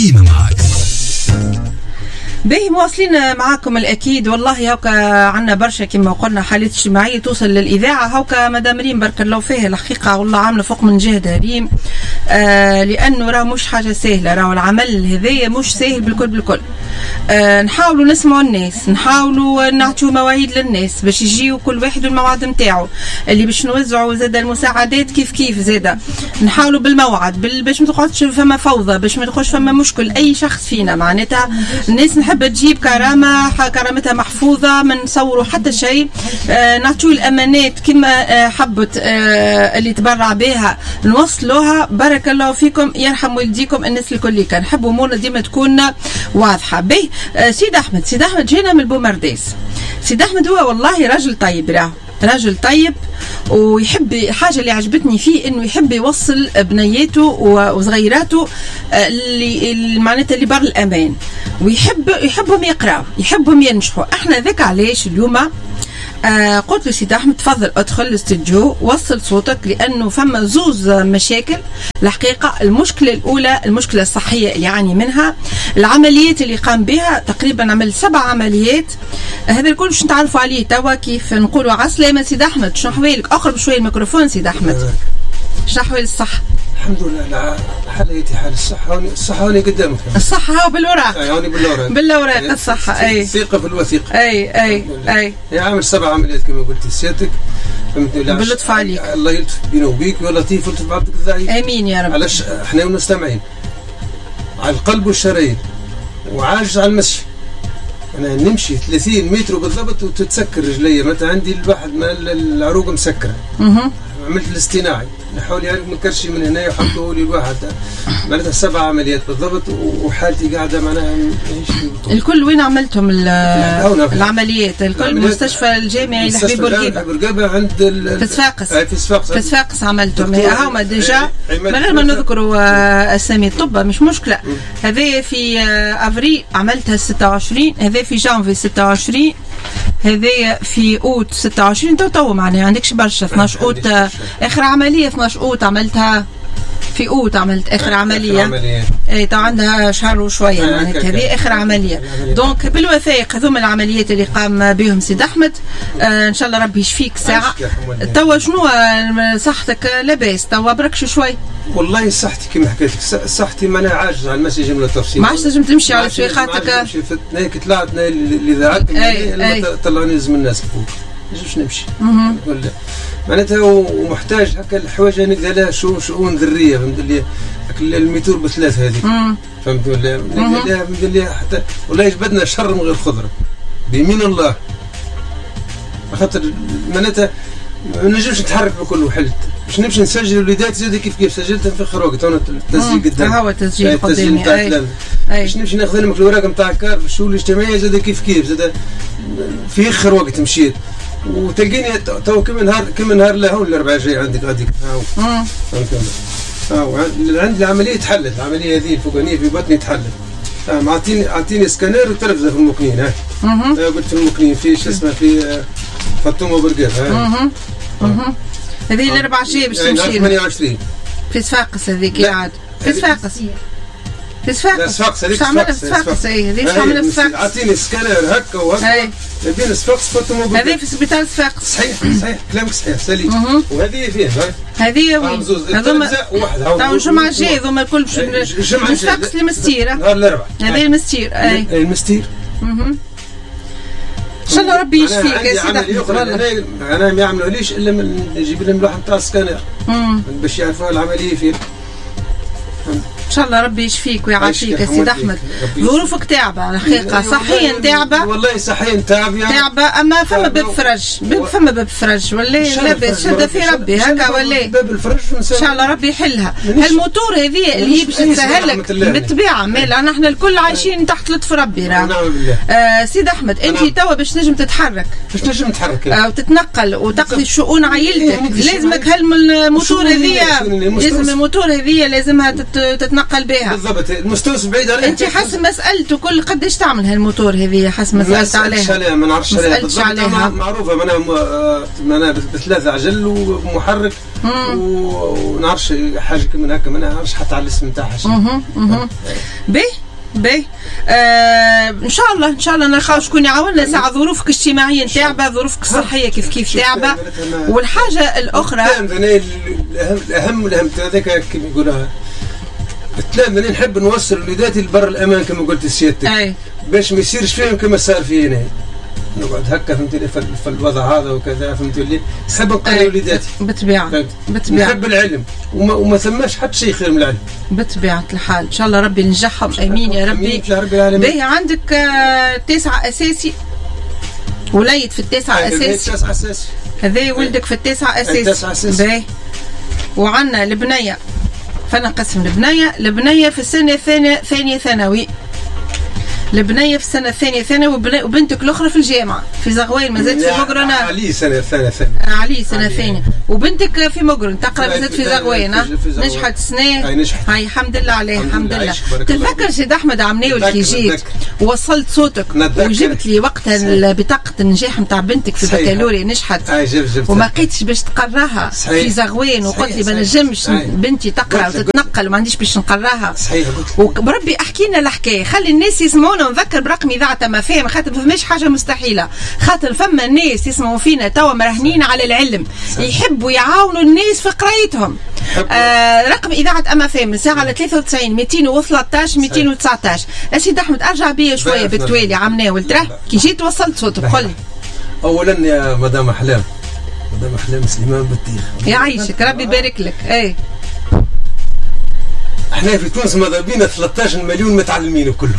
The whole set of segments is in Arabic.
ديما معاك. باهي مواصلين معاكم الأكيد. والله هوكا عنا برشا كما قلنا حالات اجتماعية توصل للإذاعة. هوكا مدام ريم بارك الله فيها الحقيقة والله عاملة فوق من جهدها ريم، لأنه راه مش حاجة سهلة، راه العمل هذايا مش سهل بالكل. نحاولوا نسمعوا الناس، نحاولوا نعطيو مواعيد للناس باش يجيو كل واحد الموعد نتاعو، اللي باش نوزعوا زاد المساعدات كيف زاد نحاولوا بالموعد باش ما تقعدش فما فوضى، باش ما تخش فما مشكل أي شخص فينا. معناتها الناس نحب تجيب كرامتها محفوظة، ما نصوروا حتى شيء، نعطيو الأمانات كما حبت اللي تبرع بها نوصلوها. بارك الله فيكم، يرحم والديكم الناس الكل، كان نحب امورنا ديما تكون واضحه. به سيد احمد جينا من البومرداس. سيد احمد هو والله راجل طيب، راجل طيب ويحب. حاجه اللي عجبتني فيه انه يحب يوصل بنياته وصغيراته اللي معناتها اللي بر الامان، ويحبهم يقراوا، يحبهم ينجحوا. احنا ذاك علاش اليوم قلت له سيد احمد تفضل ادخل الاستديو وصل صوتك، لانه فما زوز مشاكل الحقيقه. المشكله الاولى المشكله الصحيه اللي يعاني منها، العمليات اللي قام بها تقريبا عمل 7 عمليات. هذا الكل باش نتعرفوا عليه توا كيف نقولوا عسلامه. سيد احمد شنو احوالك؟ اقرب شويه الميكروفون سيد احمد. شنو احوال الصحه؟ الحمد لله، حالتي حال الصحة هوني قدامك. الصحة هو بالوراق. هوني بالوراق الصحة. أي ثقة في الوثيقة. أي هي عامل 7 عمليات كما قلتي سيادتك. باللطف عليك. الله يلطف بينا وبيك ولطيف ولطف بعبدك الضعيف. آمين يا رب. علاش احنا مستمعين على القلب والشرايين وعاجز على المشي. أنا نمشي 30 متر بالضبط وتتسكر رجلي، متى عندي الواحد ما العروق مسكرة. عملت الاصطناعي نحاول يعني ما كرشي من هنا يحطوا لي الواحد معناتها 7 عمليات بالضبط، وحالتي قاعده معناها الكل. وين عملتهم العمليات؟ الكل المستشفى الجامعي لحبيب بورقيبه عند في صفاقس عملتهم. هاهما ديجا من غير ما نذكروا اسامي الطب مش مشكله. هذا في افريل عملتها 26، هذا في جانفي 26، هذا في اوت 26. تو معناها عندكش برشا. 12 اوت اخر عمليه، 12 اوت عملتها في اوت، عملت اخر عمليه. اي تو عندها شهر وشويه معناتها هذه اخر عمليه. دونك بالوثائق هذوما العمليات اللي قام بهم سيد احمد. ان شاء الله ربي يشفيك ساعه. توا شنو صحتك؟ لاباس توا بركش شوي؟ والله صحتي كما حكيت لك، صحتي ماناها عاجز على المسي جمله تفصيل، ما عادش تنجم تمشي على شويخاتك. كي طلعت الاذاعات طلعني من الناس فوق باش نمشي. معناتها ومحتاج هكا الحوايج نقدر لها شؤون ذريه، فهمت لي الميتور ب3 هذيك، فهمت ولا ندير لها حتى ولا يجبدنا شر من غير خضره بيمين الله. خاطر معناتها ما نجمش نتحرك بكل وحلت باش نمشي نسجل وليدات زاد كيف سجلتها في خروقت. انا التسجيل قدامي، هو التسجيل قدامي. باش نمشي ناخذ لهم الوراق نتاع الكار في الشؤون الاجتماعيه زاد كيف زاد في اخر وقت مشيت وتلقيني تو كم نهار لهون الاربعاء جاي عندك غاديك. عندي العمليه تحلت، العمليه هذه الفوقانيه في بطني تحلت. اعطيني سكانير وتلفزه في المكنين. قلت في المكنين في شو اسمه في فاطمه برقيب. هذه الاربع جاي باش تمشي 28 في صفاقس. هذيك قاعد في صفاقس. في صفاقس هذيك صفاقس. اي هذيك تعمل في صفاقس. اعطيني سكانير هكا وهكا بين صفاقس فاطمه برقيب. هذه في سبيطار صفاقس. صحيح كلامك صحيح سليم. وهذه فين هذه هذوما تاع الجمعه الجايه هذوما الكل من صفاقس لمستير. نهار الاربعاء هذه المستير. اي المستير. ان شاء الله ربي يشفيك يا سيدي احمد. والله انا ما يعملوليش الا نجيب لهم لوحه نتاع سكانير باش يعرفوا العمليه فين. ان شاء الله ربي يشفيك ويعافيك يا سيد احمد. ظروفك تعبه الحقيقه، صحيا تعبه. والله صحيا تعبه، اما فما باب فرج ولا لاباس شد في ربي هكا ولا باب الفرج ان شاء الله ربي يحلها. هالموتور هذه اللي هي باش تسهل لك بالطبيعه، مال احنا الكل عايشين تحت لطف ربي. سيد احمد انت توا باش تنجم تتحرك، باش تنجم تتحرك وتتنقل وتقضي شؤون عائلتك، لازمك هالموتور هذه، لازم الموتور هذه لازمها تتنقل بها بالضبط. المستوصف بعيد عليه. انت حسب مسالته كل قداش تعمل هالموتور هذه؟ حسب مسالت عليها. ما نعرفش عليها معروفه. انا ب3 عجل ومحرك ونعرفش حاجه من هكا، ما نعرفش حتى على الاسم نتاعها. باهي ان شاء الله نلقاو شكون يعاوننا ساعه ظروفك الاجتماعيه نتاعبه، ظروفك الصحيه كيف تعبه. والحاجه الاخرى الاهم هذاك كيما يقولها الكلام اللي نحب نوصل وليداتي لبر الامان كما قلت سيادتك، باش ما يصيرش فيهم كما صار في هنا. نقعد هكا فهمتي لي في الوضع هذا وكذا فهمتي لي، نحب نقري وليداتي بالطبيعه نحب العلم وما ثماش حتى شيء خير من العلم بطبيعه الحال. ان شاء الله ربي ينجحهم، امين يا ربي. باهي عندك 9 اساسي، وليد في 9 اساسي، هذا ولدك في 9 اساسي. باهي وعندنا البنيه، فنقسم البنيه في السنه ثانيه ثانوي، البنيه في السنه الثانيه ثانوي، وبنتك الاخرى في الجامعه في زغوين مازالت في مقرنه. علي سنه ثانيه علي سنه ثانيه، وبنتك في مقرن تقرا مازالت في زغوين. نجحت سنه، هاي الحمد لله عليه الحمد لله. تتذكر سيد احمد عمناول كي جيت ووصلت صوتك وجبت لي وقتها بطاقه النجاح نتاع بنتك في البكالوريا نحت وما لقيتش باش تقراها في زغوين، وقلت لي ما نجمش بنتي تقرا وتتنقل وما عنديش باش نقراها. وبربي احكي لنا الحكايه، خلي الناس يسمعونا. ونذكر برقم اذاعه ما فهم، خاطر ما فماش حاجه مستحيله، خاطر فما الناس يسمعوا فينا توا مراهنين على العلم، يحبوا يعاونوا الناس في قرايتهم. رقم اذاعه اما فهم الساعه على 93 213 219. سيدي احمد ارجع بيا شويه بالتوالي عمناول، ترى كي جيت وصلت صوتك قل لي. اولا يا مدام احلام سليمان بطيخ، يعيشك ربي يبارك لك. احنا في تونس ماذا بينا 13 مليون متعلمين كلهم،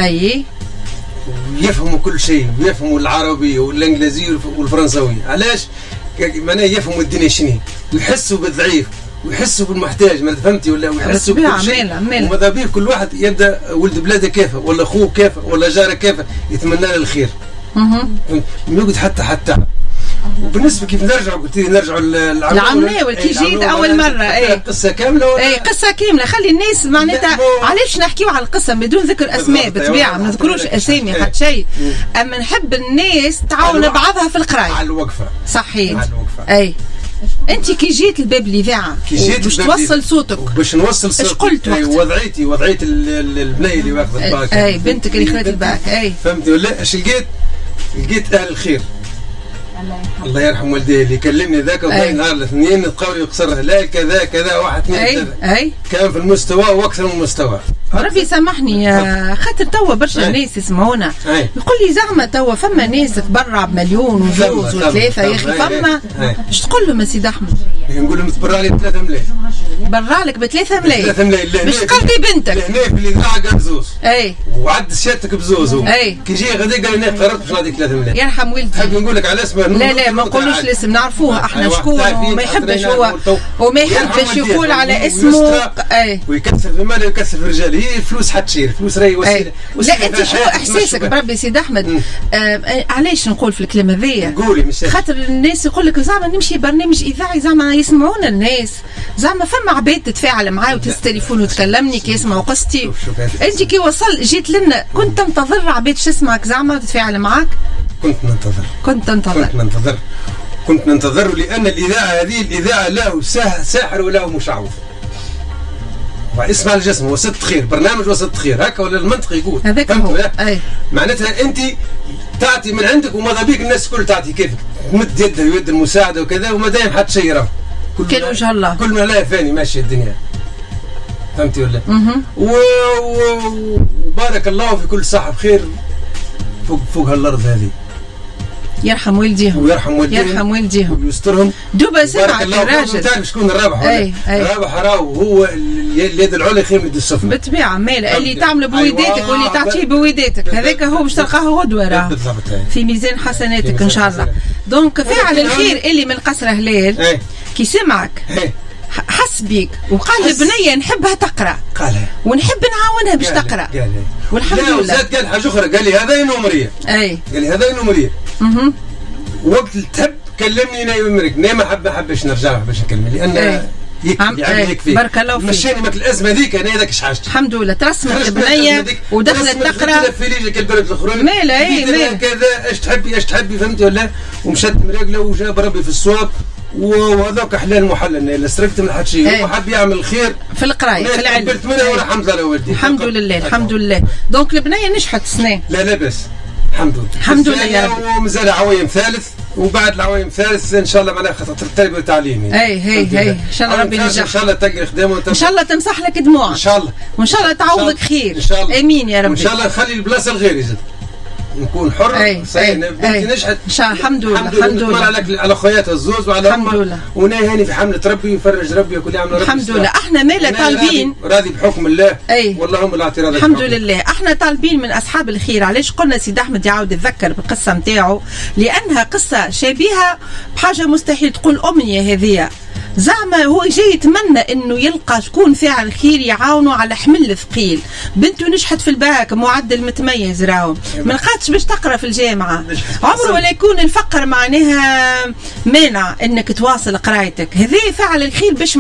يفهموا كل شيء، ويفهموا العربي والانجليزي والفرنساوي. علاش؟ معناه يفهموا الدنيا شنو، ويحسوا بالضعيف ويحسوا بالمحتاج، ما فهمتي ولا؟ ويحسوا بكل شيء. وماذا بيه كل واحد يبدا ولد بلاده كيفه، ولا اخوه كيفه، ولا جاره كيفه، يتمنى له الخير. يقعد حتى وبالنسبه كيف نرجعوا، قلت لي نرجعوا للعمناول كي جيت اول مره. قصه كامله قصه كامله. خلي الناس معناتها علاش نحكيو على القصه بدون ذكر اسماء بالطبيعه، ما نذكروش اسامي حتى شيء، اما نحب الناس تعاون بعضها في القرايه على الوقفه. صحيح. انت كي جيت لباب الاذاعه باش توصل صوتك، باش نوصل صوتك، ايش قلت وقت؟ وضعيتي البنيه اللي واخذه الباك، بنتك اللي خذت الباك. فهمتي ولا؟ ايش لقيت اهل الخير الله يرحم والديه اللي كلمني ذاك نهار الاثنين تقول يقصرها لا كذا 1 2 3 كان في المستوى واكثر من المستوى. ربي يسامحني خاطر توا برشا ناس يسمعونا يقول لي زعما توا فما ناس تبرع بمليون وجوز وثلاثه. يا اخي فما ايش تقول لهم يا سيدي احمد؟ نقول لهم تبرع لي 3 ملايين. برع لك ب 3 ملايين 3 ملايين باش تقضي بنتك هنا في الاذاعه قال بزوز. وعد سيادتك بزوز. كي جي غادي قال لي قررت باش نعطيك 3 ملايين. يرحم والدي. حاب نقول لك على اسمه. لا ما نقولوش الاسم، نعرفوه احنا شكون، وما يحبش هو وما يحبش يقول على اسمه. ويكسر في ماله ويكسر في رجاله. هي الفلوس حتشير، الفلوس راهي وسيله. لا انت شو احساسك بربي سيد احمد؟ علاش نقول في الكلام هذايا؟ قولي مش خاطر الناس يقول لك زعما نمشي برنامج اذاعي زعما يسمعونا الناس، زعما فما عباد تتفاعل معايا وتهز التليفون وتكلمني كي يسمعوا قصتي. انت كي جيت لنا كنت تنتظر عباد تسمعك زعما وتتفاعل معاك؟ كنت ننتظر لان الاذاعه هذه الاذاعه له ساحر وله مشعوذ. اسمع الجسم وسط خير، برنامج وسط خير هكا ولا المنطق يقول هذاك هو. معناتها انت تعطي من عندك وماذا بيك الناس الكل تعطي كيفك، تمد يدها ويد المساعده وكذا، وما دايم حتى شيء راه كل وجه الله، كل ما لا فاني ماشيه الدنيا. فهمتي ولا؟ وبارك الله في كل صاحب خير فوق هالارض هذه. يرحم والديهم يرحم والديهم ويسترهم. دوبا سمعك الراجل تعرف شكون الرابح؟ الرابح راهو هو اليد العليا خير من اليد السفلى بالطبيعه. ماله اللي تعمل بويداتك واللي تعطيه بويداتك هذاك هو باش تلقاه غدوه راه في ميزان حسناتك ان شاء الله. دونك فاعل الخير اللي من قصر هلال كي سمعك حس بيك وقال البنيه نحبها تقرا، قالها ونحب نعاونها باش تقرا، والحمد لله. وزاد قال حاجه اخرى، قال لي هذا نمريه. قال لي هذا نمريه. وقت تحب كلمني انا يمرك، ما حبش نرجع باش نكلم لان يكفي بارك الله فيك. مشاني ماك الازمه ذيك انا هذاك حاجتي الحمد لله. ترسمت البنيه ودخلت تقرا في ليجك البلد الاخرى مالا كذا ايش تحبي فهمتي ولا؟ ومشات مريقله وجاب ربي في الصواب وهذاك حلال محلل الا سرقت من حد شيء هو حب يعمل الخير في القرايه في العلم قبلت منها ولا الحمد لله ولدي الحمد لله الحمد لله. دونك البنيه نجحت السنه لا بس الحمد لله الحمد لله يا رب. ومازال عوام ثالث وبعد العوام ثالث ان شاء الله معناها خطه التربيه والتعليم هي ان شاء الله ربي ينجح ان شاء الله تلقى خدمه ان شاء الله تمسح لك دموعك ان شاء الله وان شاء الله تعوضك خير ان شاء الله امين يا رب وان شاء الله نخلي البلاصه لغيري زاد نكون حر بنتي نجحت ان شاء الله الحمد لله الحمد لله على خواتها الزوز وعلى الحمد لله وناي هاني في حمله ربي ويفرج ربي وكل عام ربي الحمد لله. احنا مالا طالبين راضي بحكم الله واللهم لا اعتراض الحمد لله. احنا طالبين من اصحاب الخير. علاش قلنا سيد احمد يعاود يتذكر بالقصه نتاعو؟ لانها قصه شبيهه بحاجه مستحيل تقول امنيه هذه. زعما هو جاي يتمنى انه يلقى شكون فاعل خير يعاونه على حمل ثقيل. بنته نجحت في الباك معدل متميز راهو ما لقاتش باش تقرا في الجامعه. عمره ولا يكون الفقر معناها مانع انك تواصل قرايتك. هذا فاعل الخير باش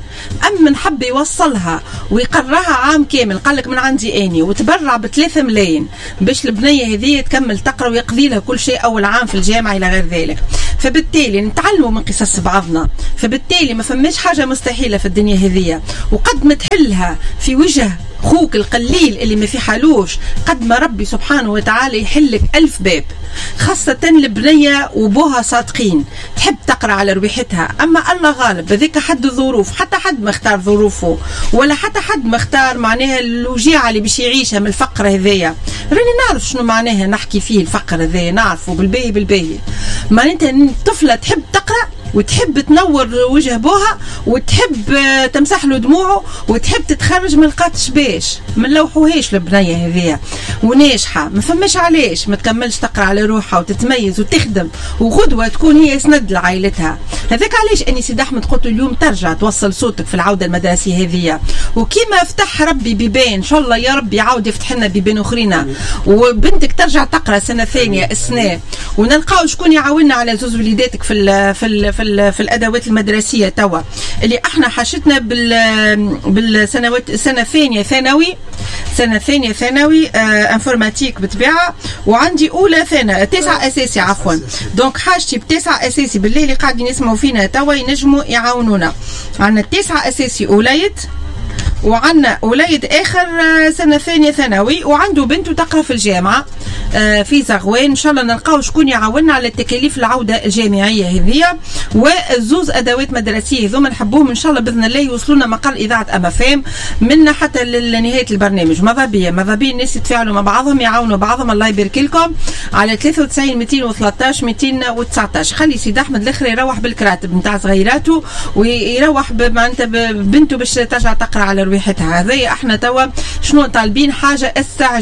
مأمن حب يوصلها ويقراها عام كامل. قال لك من عندي اني وتبرع ب3 ملايين باش البنيه هذه تكمل تقرا ويقضي لها كل شيء اول عام في الجامعه الى غير ذلك. فبالتالي نتعلموا من قصص بعضنا. فبالتالي ما فماش حاجه مستحيله في الدنيا هذية. وقد ما تحلها في وجه خوك القليل اللي ما في حالوش قد ما ربي سبحانه وتعالى يحلك 1000 باب. خاصة البنية وبوها صادقين تحب تقرأ على ربيحتها. أما الله غالب هذيك حد الظروف. حتى حد ما اختار ظروفه ولا حتى حد ما اختار معناها الوجيعة اللي باش يعيشها من الفقر هذايا. راني نعرف شنو معناها نحكي فيه الفقر هذايا نعرفه بالباهي. معناتها طفلة تحب تقرأ وتحب تنور وجه بوها وتحب تمسح له دموعه وتحب تتخرج ما لقاتش باش ما نلوحوهاش البنيه هذيا وناجحه. ما فماش علاش ما تكملش تقرا على روحها وتتميز وتخدم وغدوه تكون هي سند لعائلتها. هذاك علاش اني سيد احمد قلت اليوم ترجع توصل صوتك في العوده المدرسيه هذيا. وكيما فتح ربي بيبان ان شاء الله يا ربي يعاود يفتح لنا بيبان اخرين وبنتك ترجع تقرا سنه ثانيه السنه ونلقاو شكون يعاوننا على زوز وليداتك في الادوات المدرسيه توا اللي احنا حاشتنا بالسنوات سنه ثانيه ثانوي انفورماتيك بالطبيعه وعندي اولى ثانوي 9 اساسي عفوا. دونك حاجتي ب9 اساسي بالله اللي قاعدين يسمعوا فينا توا ينجموا يعاونونا. عندنا 9 اساسي وليد وعندنا وليد اخر سنه ثانيه ثانوي وعنده بنته تقرا في الجامعه في زغوان. ان شاء الله نلقاو شكون يعاوننا على التكاليف العوده الجامعيه هذه والزوز ادوات مدرسيه ذوما نحبوهم ان شاء الله باذن الله يوصلونا مقال اذاعه اما فام منا حتى لنهايه البرنامج. ماذا بيا الناس يتفاعلوا مع بعضهم يعاونوا بعضهم. الله يبارك لكم على 93 213 219. خلي سيد احمد الاخر يروح بالكراتب نتاع صغيراته ويروح معناتها بنته باش ترجع تقرا على ربيحتها. هذا احنا توا شنو طالبين؟ حاجه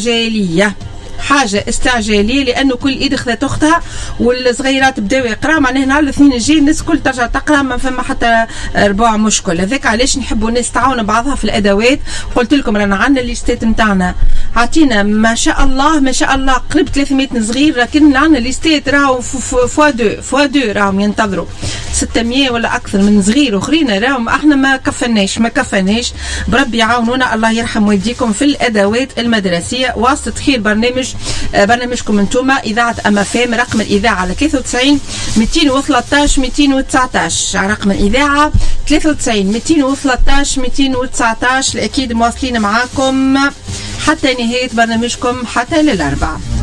استعجاليه لانه كل ايد اخذت اختها والصغيرات بداو يقراوا معناها نهار الاثنين الجاي الناس كل ترجع تقرا ما فما حتى ربع مشكل. هذاك علاش نحبوا الناس تعاون بعضها في الادوات. قلت لكم رانا عندنا الليستات نتاعنا عطينا ما شاء الله قرب 300 صغير لكن عندنا الليستات راهو فوا دو راهم ينتظروا 600 ولا اكثر من صغير اخرين راهم احنا ما كفناش. بربي يعاونونا الله يرحم والديكم في الادوات المدرسيه واسطه خير برنامجكم انتم اذاعه اما فام. رقم الاذاعه على 93 213 219 رقم الاذاعه 93 213 219. اكيد مواصلين معاكم حتى نهايه برنامجكم حتى للاربعاء.